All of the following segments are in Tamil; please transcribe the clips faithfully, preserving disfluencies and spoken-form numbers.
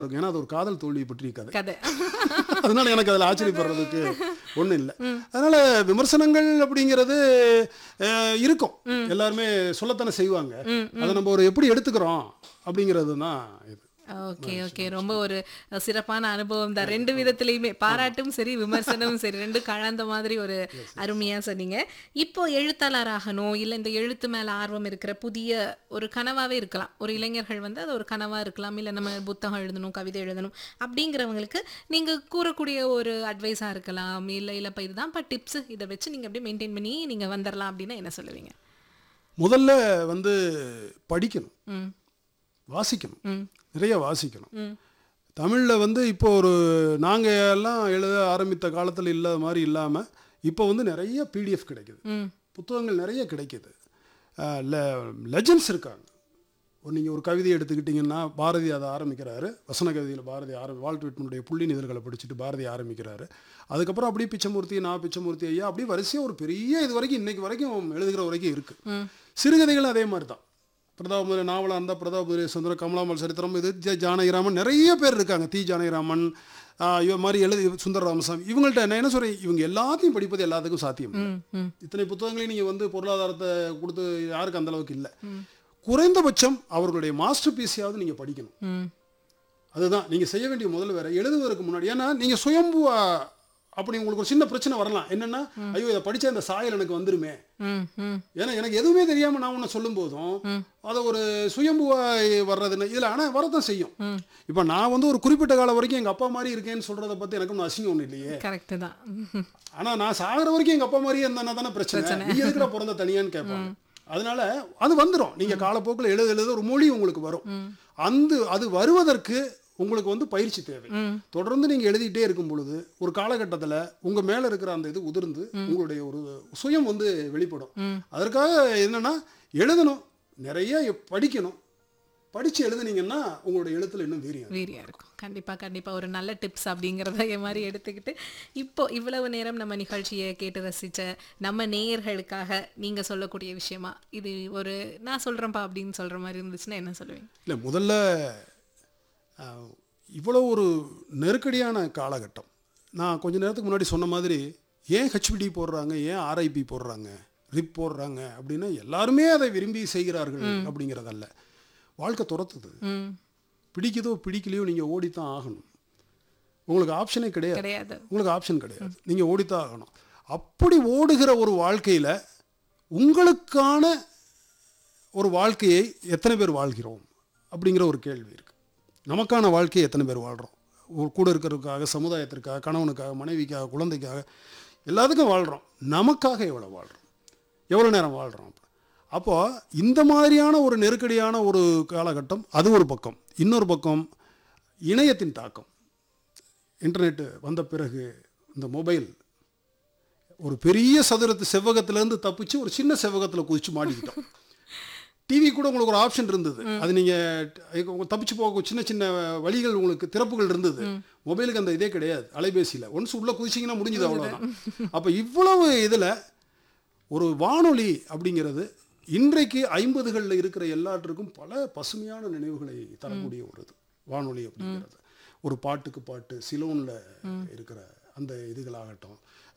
ஏன்னா அது ஒரு காதல் தோல்வியை பற்றிய கதை. கதை. அதனால எனக்கு அதில் ஆச்சரியப்படுறதுக்கு ஒன்றும் இல்லை. அதனால விமர்சனங்கள் அப்படிங்கிறது அஹ், இருக்கும். எல்லாருமே சொல்லத்தானே செய்வாங்க. அதை நம்ம ஒரு எப்படி எடுத்துக்கிறோம் அப்படிங்கிறது தான் இது. ஓகே ஓகே ரொம்ப ஒரு சிறப்பான அனுபவம் தான். ரெண்டு விதத்திலையுமே பாராட்டும் சரி விமர்சனமும் சரி ரெண்டு கலந்த மாதிரி ஒரு அருமையா சொன்னீங்க. இப்போ எழுத்தாளர் ஆகணும் இல்லை இந்த எழுத்து மேல ஆர்வம் இருக்கிற புதிய ஒரு கனவாவே இருக்கலாம். ஒரு இளைஞர்கள் வந்து அது ஒரு கனவா இருக்கலாம். இல்லை நம்ம புத்தகம் எழுதணும் கவிதை எழுதணும் அப்படிங்கிறவங்களுக்கு நீங்க கூறக்கூடிய ஒரு அட்வைஸா இருக்கலாம். இல்லை இல்லைப்பா இதுதான் இப்போ டிப்ஸ் இதை வச்சு நீங்க அப்படியே மெயின்டைன் பண்ணி நீங்க வந்துடலாம் அப்படின்னா என்ன சொல்லுவீங்க? முதல்ல வந்து படிக்கணும், ம் வாசிக்கணும், ம் நிறைய வாசிக்கணும். ம் தமிழில் வந்து இப்போ ஒரு நாங்கள் எல்லாம் எழுத ஆரம்பித்த காலத்தில் இல்லாத மாதிரி இல்லாமல் இப்போ வந்து நிறைய பிடிஎஃப் கிடைக்குது, ம் புத்தகங்கள் நிறைய கிடைக்குது. லெஜண்ட்ஸ் இருக்காங்க. நீங்கள் ஒரு கவிதை எடுத்துக்கிட்டிங்கன்னா பாரதி அதை ஆரம்பிக்கிறாரு. வசன கவிதையில் பாரதி ஆரம்பி வால்ட் விட்மனுடைய புள்ளி நிதழ்களை படிச்சுட்டு பாரதி ஆரம்பிக்கிறாரு. அதுக்கப்புறம் அப்படியே பிச்சமூர்த்தி, நான் பிச்சமூர்த்தி ஐயா அப்படியே வரிசையாக ஒரு பெரிய இது வரைக்கும் இன்னைக்கு வரைக்கும் எழுதுகிற வரைக்கும் இருக்குது. சிறுகதைகள் அதே மாதிரி தான். பிரதாப நாவலாக இருந்தால் பிரதாப சுந்தரம், கமலாமல் சரித்திரம், இது ஜ ஜானகிராமன் நிறைய பேர் இருக்காங்க. தி ஜானகிராமன் இவ மாதிரி எழுதி சுந்தர ராமசாமி இவங்கள்ட்ட நான் என்ன சொல்கிறேன், இவங்க எல்லாத்தையும் படிப்பது எல்லாத்துக்கும் சாத்தியம். ம் ம் இத்தனை புத்தகங்களையும் நீங்கள் வந்து பொருளாதாரத்தை கொடுத்து யாருக்கு அந்த அளவுக்கு இல்லை. குறைந்தபட்சம் அவர்களுடைய மாஸ்டர் பீஸையாவது நீங்கள் படிக்கணும். ம் அதுதான் நீங்கள் செய்ய வேண்டிய முதல்ல. வேற எழுதுவதற்கு முன்னாடி ஏன்னா நீங்கள் சுயம்புவா அப்படி உங்களுக்கு ஒரு சின்ன பிரச்சனை வரலாம். என்னென்னா ஐயோ இதை படித்த அந்த சாயல் எனக்கு வந்துருமே, ம் ம் ஏன்னா எனக்கு எதுவுமே தெரியாமல் நான் ஒன்று சொல்லும் போதும் அதை ஒரு சுயம்புவாய் வர்றதுன்னு இதில் ஆனால் வரதான் செய்யும். இப்போ நான் வந்து ஒரு குறிப்பிட்ட காலம் வரைக்கும் எங்கள் அப்பா மாதிரி இருக்கேன்னு சொல்கிறத பற்றி எனக்கு ஒன்றும் அசிங்கம் ஒன்றும் இல்லையே. கரெக்டு தான். ஆனால் நான் சாகிற வரைக்கும் எங்கள் அப்பா மாதிரியே இருந்தானா தானே பிரச்சனை. நீ எதுக்குடா பிறந்த தனியான்னு கேட்பாங்க. அதனால அது வந்துடும். நீங்கள் காலப்போக்கில் எழுத எழுத ஒரு மொழி உங்களுக்கு வரும். அந்த அது வருவதற்கு உங்களுக்கு வந்து பயிற்சி தேவை. தொடர்ந்து நீங்கள் எழுதிட்டே இருக்கும் பொழுது ஒரு காலகட்டத்தில் உங்கள் மேலே இருக்கிற அந்த இது உதிர்ந்து உங்களுடைய ஒரு சுயம் வந்து வெளிப்படும். அதற்காக என்னன்னா எழுதணும், நிறைய படிக்கணும். படித்து எழுதுனீங்கன்னா உங்களுடைய எழுத்துல இன்னும் வீரியம் வீரியா இருக்கும். கண்டிப்பாக கண்டிப்பாக ஒரு நல்ல டிப்ஸ் அப்படிங்கிறத என் மாதிரி எடுத்துக்கிட்டு இப்போ இவ்வளவு நேரம் நம்ம நிகழ்ச்சியை கேட்டு ரசித்த நம்ம நேயர்களுக்காக நீங்கள் சொல்லக்கூடிய விஷயமா இது ஒரு நான் சொல்கிறேன்ப்பா அப்படின்னு சொல்கிற மாதிரி இருந்துச்சுன்னா என்ன சொல்லுவீங்க? இல்லை, முதல்ல இவ்வளோ ஒரு நெருக்கடியான காலகட்டம். நான் கொஞ்ச நேரத்துக்கு முன்னாடி சொன்ன மாதிரி ஏன் ஹெச்பிடி போடுறாங்க, ஏன் ஆர்ஐபி போடுறாங்க, ரிப் போடுறாங்க அப்படின்னா எல்லாருமே அதை விரும்பி செய்கிறார்கள் அப்படிங்கிறதல்ல. வாழ்க்கை துரத்துது. பிடிக்குதோ பிடிக்கலையோ நீங்கள் ஓடித்தான் ஆகணும். உங்களுக்கு ஆப்ஷனே கிடையாது கிடையாது உங்களுக்கு ஆப்ஷன் கிடையாது. நீங்கள் ஓடித்தான் ஆகணும். அப்படி ஓடுகிற ஒரு வாழ்க்கையில் உங்களுக்கான ஒரு வாழ்க்கையை எத்தனை பேர் வாழ்கிறோம் அப்படிங்கிற ஒரு கேள்வி இருக்குது. நமக்கான வாழ்க்கையை எத்தனை பேர் வாழ்கிறோம்? ஒரு கூட இருக்கிறதுக்காக, சமுதாயத்திற்காக, கணவனுக்காக, மனைவிக்காக, குழந்தைக்காக, எல்லாத்துக்கும் வாழ்கிறோம். நமக்காக எவ்வளோ வாழ்கிறோம், எவ்வளோ நேரம் வாழ்கிறோம்? அப்போது இந்த மாதிரியான ஒரு நெருக்கடியான ஒரு காலகட்டம் அது ஒரு பக்கம். இன்னொரு பக்கம் இணையத்தின் தாக்கம். இன்டர்நெட்டு வந்த பிறகு இந்த மொபைல் ஒரு பெரிய சதுரத்து செவ்வகத்திலேருந்து தப்பிச்சு ஒரு சின்ன செவ்வகத்தில் குதிச்சு மாட்டிக்கிட்டோம். டிவி கூட உங்களுக்கு ஒரு ஆப்ஷன் இருந்தது, அது நீங்கள் தப்பிச்சு போக சின்ன சின்ன வழிகள் உங்களுக்கு திறப்புகள் இருந்தது. மொபைலுக்கு அந்த இதே கிடையாது. அலைபேசியில் ஒன்ஸ் உள்ளே குதிச்சிங்கன்னா முடிஞ்சது, அவ்வளோதான். அப்போ இவ்வளவு இதில் ஒரு வானொலி அப்படிங்கிறது இன்றைக்கு ஐம்பதுகளில் இருக்கிற எல்லாற்றுக்கும் பல பசுமையான நினைவுகளை தரக்கூடிய ஒரு இது வானொலி அப்படிங்கிறது. ஒரு பாட்டுக்கு பாட்டு, சிலோனில் இருக்கிற அந்த இதுகளாகட்டும்,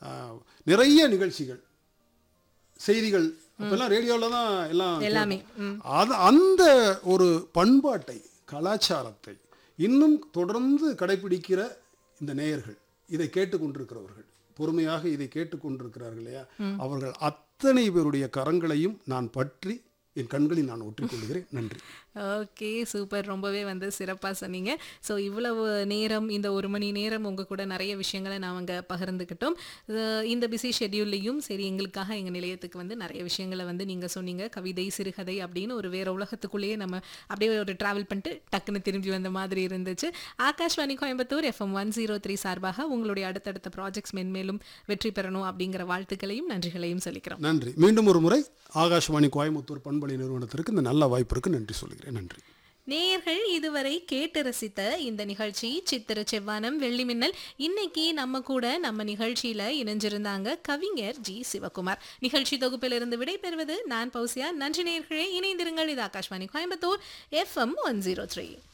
நிறைய நிகழ்ச்சிகள், செய்திகள் இப்பெல்லாம் ரேடியோவில் தான் எல்லாம் எல்லாமே. அது அந்த ஒரு பண்பாட்டை, கலாச்சாரத்தை இன்னும் தொடர்ந்து கடைபிடிக்கிற இந்த நேயர்கள், இதை கேட்டுக்கொண்டிருக்கிறவர்கள், பொறுமையாக இதை கேட்டுக்கொண்டிருக்கிறார்கள் இல்லையா, அவர்கள் அத்தனை பேருடைய கரங்களையும் நான் பற்றி என் கண்களில் நான் ஒற்றிக்கொள்கிறேன். நன்றி. Okay, super. ரொம்பவே வந்து சிறப்பாக சொன்னீங்க. ஸோ இவ்வளவு நேரம், இந்த ஒரு மணி நேரம் உங்கள் கூட நிறைய விஷயங்களை நாங்கள் பகிர்ந்துக்கிட்டோம். இந்த பிஸி ஷெட்யூல்லையும் சரி எங்களுக்காக எங்கள் நிலையத்துக்கு வந்து நிறைய விஷயங்களை வந்து நீங்கள் சொன்னீங்க. கவிதை, சிறுகதை அப்படின்னு ஒரு வேறு உலகத்துக்குள்ளேயே நம்ம அப்படியே ஒரு ட்ராவல் பண்ணிட்டு டக்குன்னு திரும்பி வந்த மாதிரி இருந்துச்சு. Akashvani Coimbatore FM one zero three சார்பாக உங்களுடைய அடுத்தடுத்த ப்ராஜெக்ட்ஸ் மென்மேலும் வெற்றி பெறணும் அப்படிங்கிற வாழ்த்துக்களையும் நன்றிகளையும் சொல்லிக்கிறோம். நன்றி. மீண்டும் ஒரு முறை ஆகாஷ்வாணி கோயம்புத்தூர் பண்பலை நிறுவனத்திற்கு இந்த நல்ல வாய்ப்பிற்கு நன்றி சொல்கிறேன். நன்றி. நேயர்கள் இதுவரை கேட்டு ரசித்த இந்த நிகழ்ச்சி சித்திர செவ்வானம் வெள்ளி மின்னல். இன்னைக்கு நம்ம கூட நம்ம நிகழ்ச்சியில இணைஞ்சிருந்தாங்க கவிஞர் ஜி சிவகுமார். நிகழ்ச்சி தொகுப்பிலிருந்து விடைபெறுவது நான் பௌசியா. நன்றி நேயர்களே, இணைந்திருங்கள். இது Akashvani Coimbatore FM one zero three.